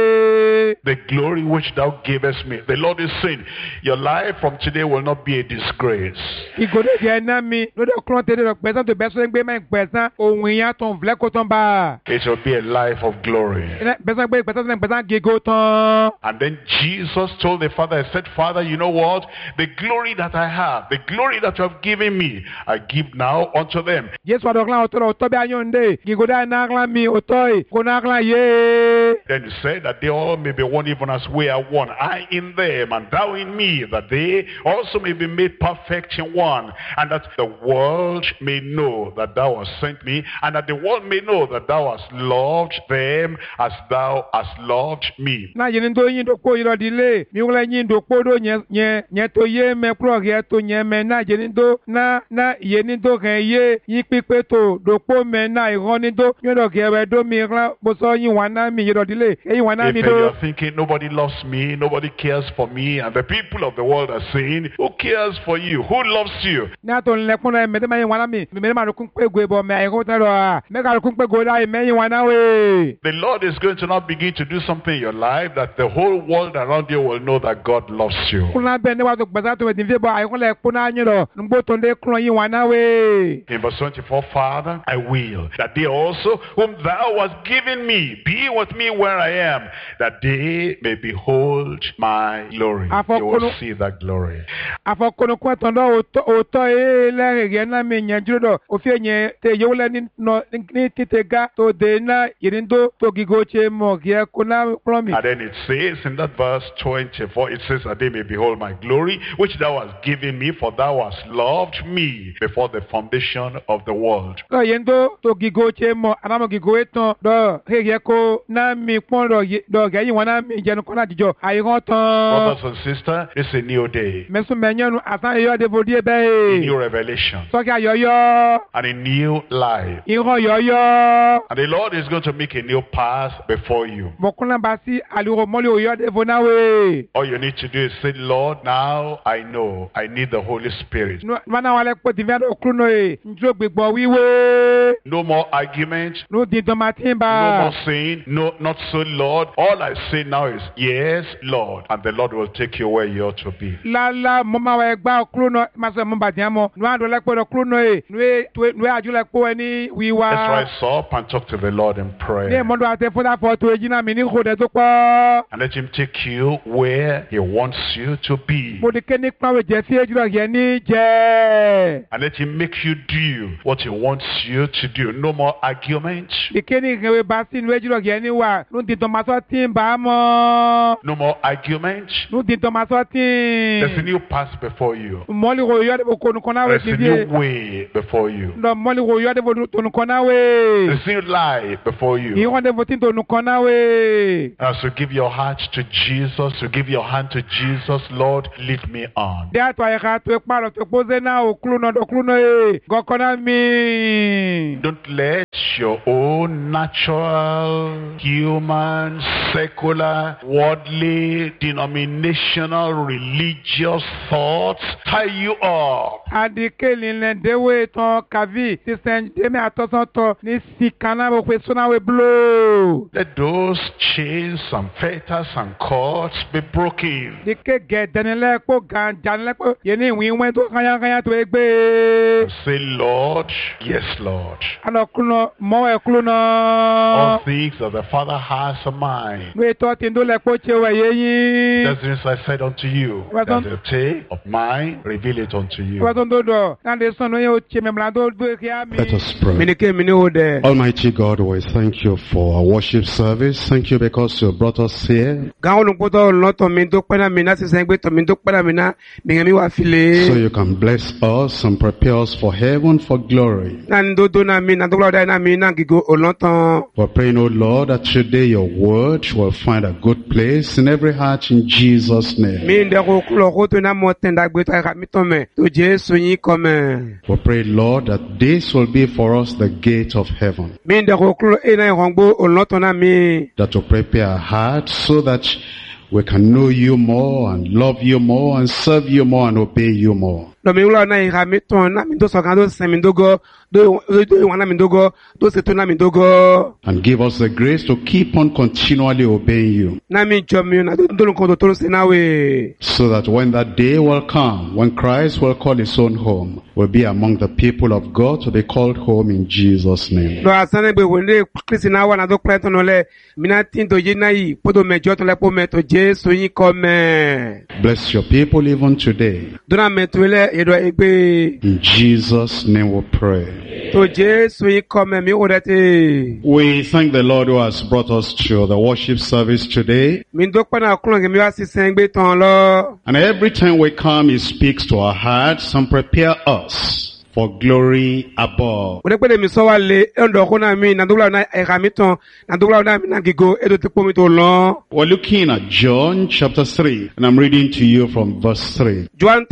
ye. The glory which thou gavest me. The Lord is saying, your life from today will not be a disgrace. Igode je na mi lo de kron te de pesan to beso ngbe ma pesan ohun yan ton vle ko ton ba. It will be a life of glory. Pesan gbe pesan pesan gigo ton. And then Jesus told the Father, he said, Father, you know what? The glory that I have, the glory that you have given me, I give now unto them. Jesu do klan o to be ayonde gigo da na klan mi o to ko na klan ye. Then he said that they all may be one even as we are one. I in them and thou in me, that they also may be made perfect in one. And that the world may know that thou hast sent me, and that the world may know that thou hast loved them as thou hast loved me. Na yin do yin do ko iro dile mi wole yin do ko do yen yen yen to ye me pro ge to yen me na yin do na na yin do gen ye yin pipe to do po me na iron ni do yin do ge we do mi ran bo so yin wa na mi iro dile e yin wa na If mi uh, do. you're thinking nobody loves me, nobody cares for me, and the people of the world are saying, who cares for you? Who loves you? Na to le kun na me de ma yin wa na mi me ma do kun pe go bo me ai ko ta do a me ka do kun pe go da me yin wa na we. The Lord is going to now begin to do something in your life that the whole world around you will know that God loves you. Kun na be ne wa to gbasa to din fi bo ai ko le kun na yin do ngbo to de kun yin wa na we. In verse twenty-four, Father, I will that they also, whom thou hast given me, be with me where I am, that they may behold my glory. You will see that glory. Afokono kwa tondo oto oto e le ge na me nyanjuro do ofie nye te yewle ni no ni titega to de na yirindo to gigoche mo ge kuna promise. And then it says in that verse twenty-four, it says that they may behold my glory, which thou hast given me, for thou hast loved me before the foundation of the world. To yendo to gigoche mo anamo gigoeton do he ge ko na mi pon do do ge yin wana mi jenu kona jijo ayiran ton. Brothers and sisters, it's a new day. Mesu menyanu asan yo de bodie A be. new revelation. So ka yoyo. And a new life. Iran yoyo. And the Lord is going to make a new path before you. Mo kuna basi aluro moli oyo de vonawe. All you need to do is say, Lord, now I know I need the Holy Spirit. Mana wale po divya do kruno e. Njro gbegbo wiwe. No more argument. No di do No matimba. more saying, no, not so, Lord. All I say now is, yes, Lord. And the Lord will take you where you ought to be. La la mama wa egba okruno masa mba diamo. Nwa do lekpo okruno e. Nwe nwe aju lekpo eni wiwa. Let's rise up and talk to the Lord in prayer. Ne mondo ate foda foto ejina mi ni khode to po. And let him take you where he wants you to be. Mo de keni pawe je fi ejuro ye ni je. And let him make you do what he wants you to do. No more arguments. De keni rewe basi nwe ejuro ye ni wa. Nu di to maso tin ba mo. No more arguments. Nu di to maso tin. There's a new path before you. Moli ro yo de ko nu kona we There's a new way before you. No moli ro yo de to nu kona we. There's a new life before you. Yi won de votin to nu kona we. As you give your heart to Jesus, you give your hand to Jesus, Lord, lead me on. De atwa e ka to paro to pose na oklu no oklu no e. Go kona mi. Don't let your own natural, human, secular, worldly, denominational, religious thoughts tie you up. Adikeli le dewe ton kavi ti sen demi atosan to ni sikana bo pe sona we blow. Let those chains and fetters and cords be broken. Dike ge denele ko gan janle ko yeni wi wen to kanya kanya to egbe. Say, Lord, yes, Lord. Ano kuno mo e kuno. All things that the Father has in mind. We to tin do le ko che we yeyin. That's the reason I said unto you, that the day of mine, reveal it unto you. Let us pray. Almighty God, we thank you for our worship service. Thank you because you brought us here. So you can bless us and prepare us for heaven, for glory. We're praying, O Lord, that today your word will find a good place in every heart in Jesus' name. We pray, Lord, that this will be for us the gate of heaven. That will prepare our hearts so that we can know you more and love you more and serve you more and obey you more. And give us the grace to keep on continually obeying you. So that when that day will come, when Christ will call his own home, we'll be among the people of God to be called home in Jesus' name. Bless your people even today. In Jesus' name we pray. We thank the Lord who has brought us to the worship service today. And every time we come, he speaks to our hearts and prepare us for glory above. We're looking at John chapter three, and I'm reading to you from verse three. John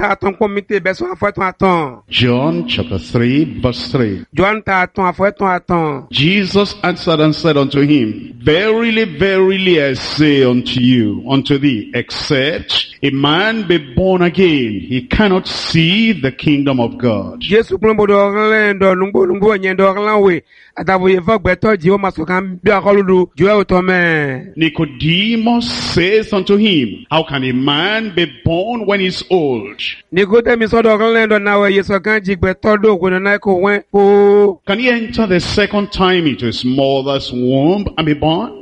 chapter three, verse three. Jesus answered and said unto him, Verily, verily, I say unto you, unto thee, except a man be born again, he cannot see the kingdom of God. Nicodemus says unto him, How can a man be born when he's old? Can he enter the second time into his mother's womb and be born?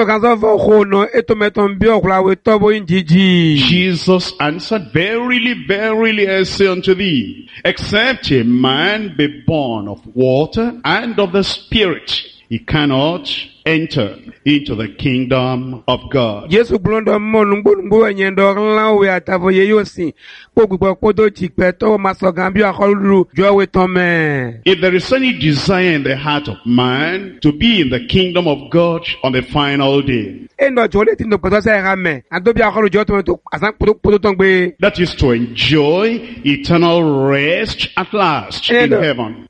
Jesus answered, Verily, verily, I say unto thee, except a man be born of water and of the Spirit, he cannot enter into the kingdom of God. If there is any desire in the heart of man to be in the kingdom of God on the final day, that is to enjoy eternal rest at last in heaven.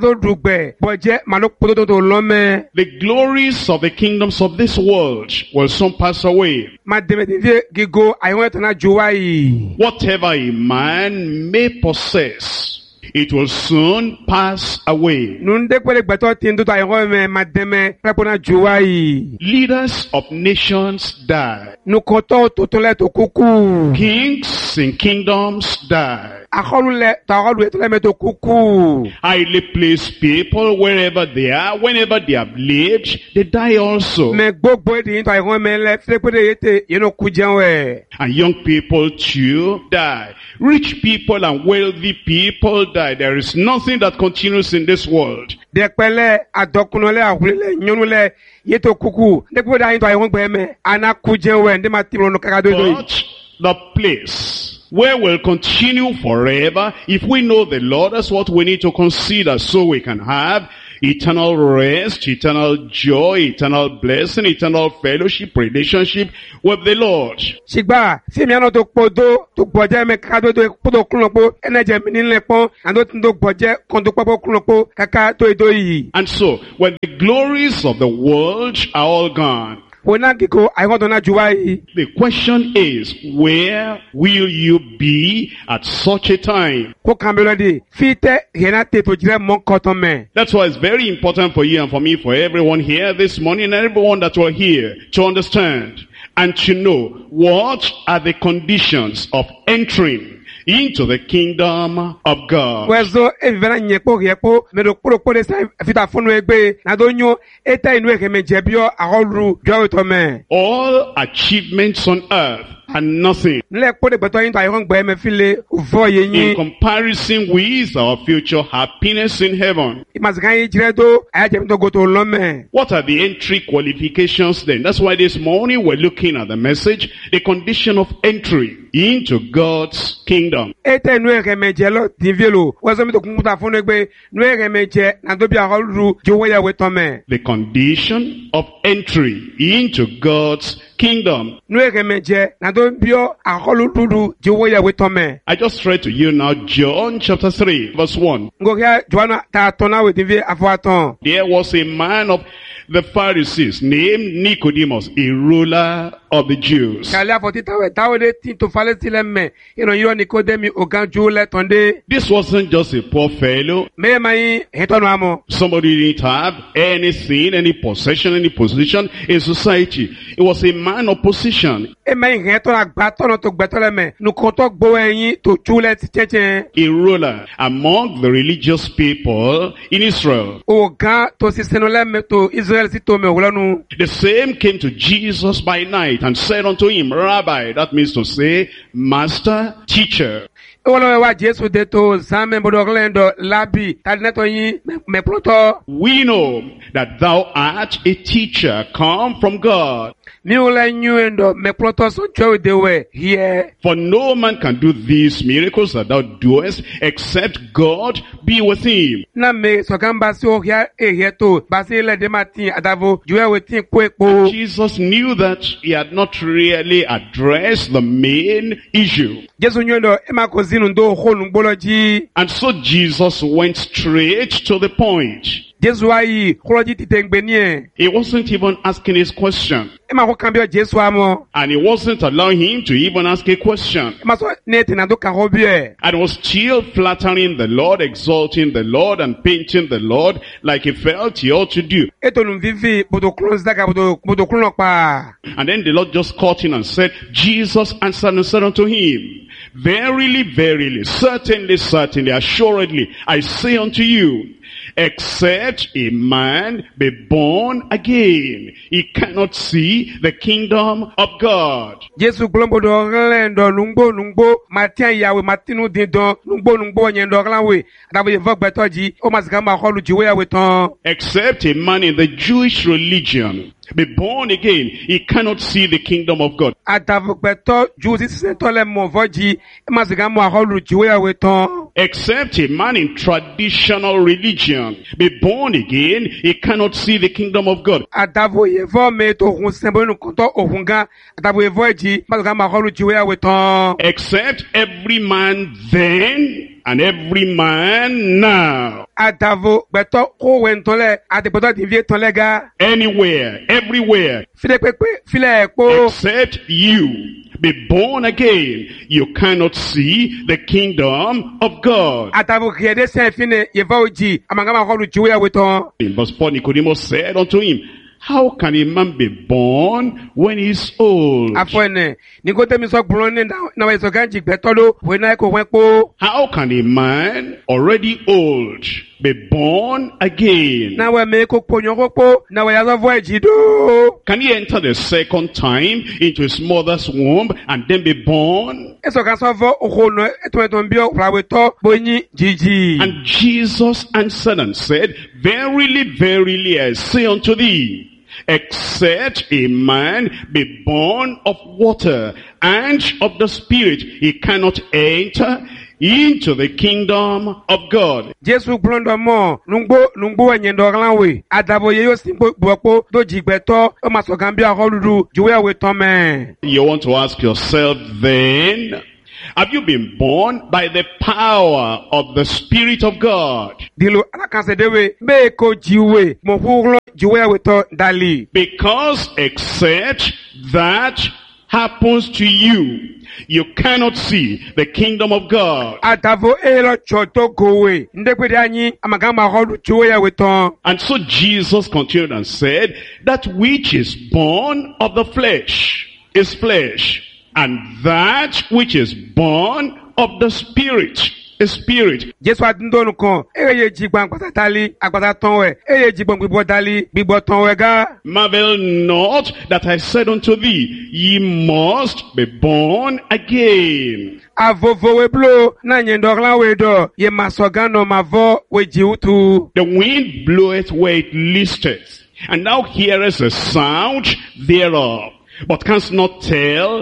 The glories of the kingdoms of this world will soon pass away. Whatever a man may possess, it will soon pass away. Nundekwe gbeto tin do ayo me mademe prepona juwai. Leaders of nations die. Nukoto totole to kuku. Kings and kingdoms die. Akolule taolu etole me to kuku. Highly placed people, wherever they are, whenever they have lived, they die also. Me gbogbo edi to ayo me le flepode yete yeno kujanwe. And young people too die. Rich people and wealthy people die. There is nothing that continues in this world. Dekpele adokunole ahulele nyonule yeto kuku. Dekpo da yin to ayo gbe me ana kujanwe ndi matiro no kakado do. But the place where we'll continue forever, if we know the Lord, that's what we need to consider, so we can have eternal rest, eternal joy, eternal blessing, eternal fellowship, relationship with the Lord. Shigba, si mi ano to podo, to boje me kakado do podo kunlopo, eneje mi nile pon, ando tindo boje kondo popo kunlopo, kaka to edo yi. And so, when the glories of the world are all gone, the question is, where will you be at such a time? That's why it's very important for you and for me, for everyone here this morning, and everyone that will hear, to understand and to know what are the conditions of entering into the kingdom of God. All achievements on earth are nothing in comparison with our future happiness in heaven. What are the entry qualifications then? That's why this morning we're looking at the message, the condition of entry into God's kingdom. The condition of entry into God's kingdom. I just read to you now John chapter three verse one. There was a man of the Pharisees named Nicodemus, a ruler of the Jews. This wasn't just a poor fellow. Somebody didn't have anything, any possession, any position in society. It was a man of position. A ruler among the religious people in Israel. The same came to Jesus by night and said unto him, Rabbi, that means to say, Master, Teacher. We know that thou art a teacher come from God. For no man can do these miracles that thou doest except God be with him. Jesus knew that he had not really addressed the main issue. And so Jesus went straight to the point. He wasn't even asking his question. And he wasn't allowing him to even ask a question. And was still flattering the Lord, exalting the Lord, and painting the Lord like he felt he ought to do. And then the Lord just caught him and said, Jesus answered and said unto him, Verily, verily, certainly, certainly, assuredly, I say unto you, except a man be born again, he cannot see the kingdom of God. Except a man in the Jewish religion be born again, he cannot see the kingdom of God. Except a man in traditional religion be born again, he cannot see the kingdom of God. Except every man then and every man now, Adavo beto ko wentole ate beto divie tolega anywhere, everywhere, file pepe file po except you be born again, you cannot see the kingdom of God. Adavo riede se fine yevoji amangama holu juwe weton. In verse four, Nicodemus said unto him, how can a man be born when he's old? Afone Nicodemus so blonde na we so ganji betolo we na ko wenpo. How can a man already old be born again? Na we me ko ponyo ko na we yazo voyaji do. Can he enter the second time into his mother's womb and then be born? Eso kan so vo ohono eto eto mbio praweto bonyi jiji. And Jesus answered and said, verily, verily, I say unto thee, except a man be born of water and of the Spirit, he cannot enter into the kingdom of God. Jesus blondo mo nungbo nungbo enyendo glanwe adabo ye yo simbo bopo do jigbeto o maso gambia holudu juwe we tome. You want to ask yourself then, have you been born by the power of the Spirit of God? Dilo alakanse dewe be ko jiwe mo huglo juwe we to dali. Because except that happens to you, you cannot see the kingdom of God. Adavo elo choto gowe ndekwe anyi amagama holu juwe we to. And so Jesus continued and said, that which is born of the flesh is flesh, and that which is born of the Spirit is spirit. Jesu adindonu kon eye jigban patatali agbata tonwe eye jigban gbibo dali gbibo tonwe ga. Marvel not that I said unto thee, ye must be born again. Avovo we blo na nyendorla we do ye masogano mavo we jiutu. The wind bloweth where it listeth, and thou hearest the sound thereof, but canst not tell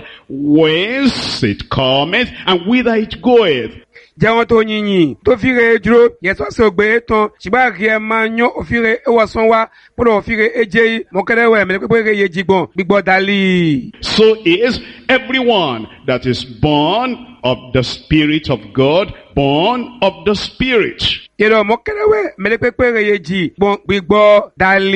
whence it cometh and whither it goeth. Jawon to nyinyi to fire duro yeso se ogbe ton siba rie manyo ofire ewoson wa podo ofire ejeyi mo kere we me pe pe ye jigbon gbigbo dali. So is everyone that is born of the Spirit of God, born of the Spirit. Yero mo kere we me pe pe ye ji bon gbigbo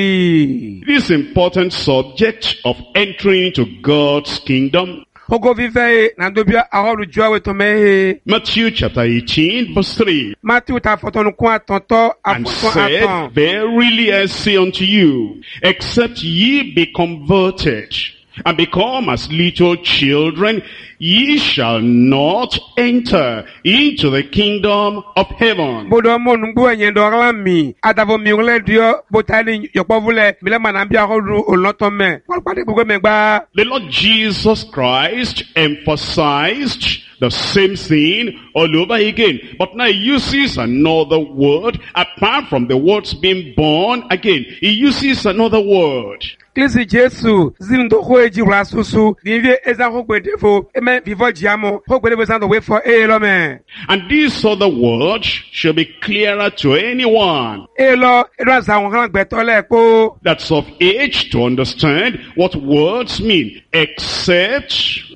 dali. This important subject of entering into God's kingdom, Ogo vive na dobia aholu jowe to me. Matthew chapter eighteen verse three. Matthew ta fotonu kwa tonto And afoton said, aton. verily I say unto you, except ye be converted and become as little children, ye shall not enter into the kingdom of heaven. Bodo mo nungbu enyendo rami adavo mi ule dio botali yopovule mile manambia aholu oloto me. Walpade bugo megba. The Lord Jesus Christ emphasized the same thing all over again. But now he uses another word apart from the words being born again. He uses another word. Klisi Jesu zindo hoeji rasusu divye eza hokwe defo eme vivo jiamo hokwe defo sando wait for elo me. And this other word shall be clearer to anyone Elo elo za wongan betole ko. that's of age to understand what words mean. Except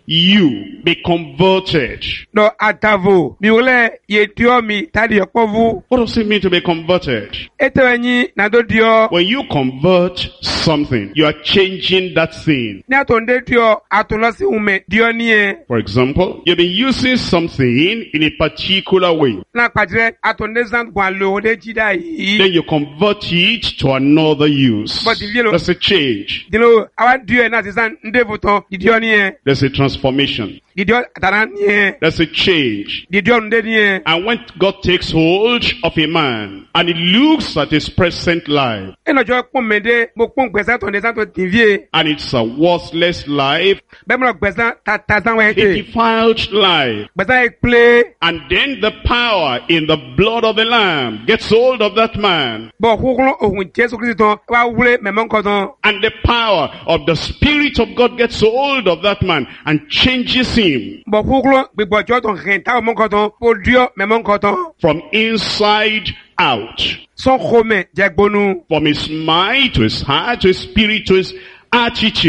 you be converted. No atavo mi ule ye dio mi tadi yopovu. What does it mean to be converted? Etewenyi na do dio. When you convert something, you are changing that thing. Ni atonde dio atolosi ume dio niye. For example, you've been using something in a particular way. Na kwadire atonde zan gwa lo de jida yi. Then you convert it to another use. But if you look- There's a change. Dilo awa dio na zan ndevuton di dio niye. There's a transformation. Di dio ataran niye. There's a change. Di dio nde niye. And when God takes hold of a man and he looks at his present life, Eno jo pon mede mo pon gbesa ton de san to divie. and it's a worthless life, Be mo gbesa ta ta san we a te. defiled life, Gbesa e play and then the power in the blood of the Lamb gets hold of that man, bo hukun ohun Jesu Kristo wa wule memon ko ton. and the power of the Spirit of God gets hold of that man and changes him Bo hukun gbigbo jo ton ren ta mo ko ton po dio memon ko ton. from inside out, Son khome jegbonu. from his mind to his heart to his spirit to his attitude,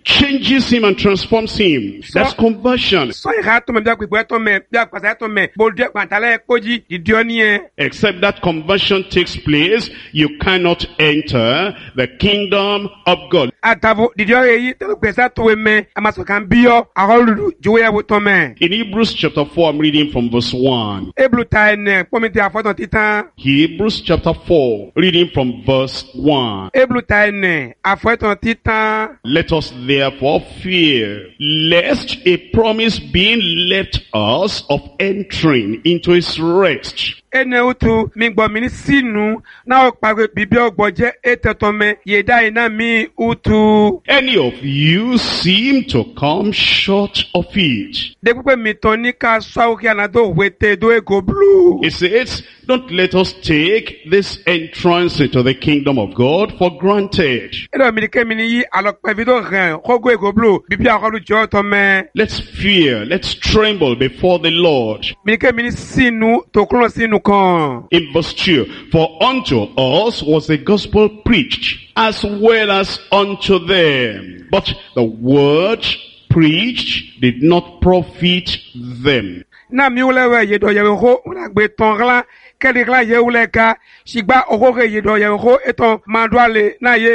changes him and transforms him. That's conversion. So ira to me bia kwe to me bia kwasa to me bo de kwantale koji didio ni e. Except that conversion takes place, you cannot enter the kingdom of God. Atavo didio yi te kwasa to me amaso kan bio aholu juwe ya to me. In Hebrews chapter four, I'm reading from verse one. Eblu ta ne komite afoto titan. Hebrews chapter four, reading from verse one. Eblu ta ne afoto titan. Let us therefore fear, lest a promise being left us of entering into his rest. Ene utu mi gbo mi ni sinu na o pare bibi ogboje etetome yeda ina mi utu. Any of you seem to come short of it. De pepe mi toni ka so ki anado wete do ego blue. It says, don't let us take this entrance into the kingdom of God for granted. Elo mi ke mi ni yi alope video ran kogo ego blue bibi akolu jo to me. Let's fear, let's tremble before the Lord. Mi ke mi ni sinu to klo sinu kan. In verse two, for unto us was the gospel preached, as well as unto them. But the word preached did not profit them. Na mi ulewe yedo yeho una gbe ton gla kele gla ye ule ka sigba ogoge yedo yeho eton mandwale na ye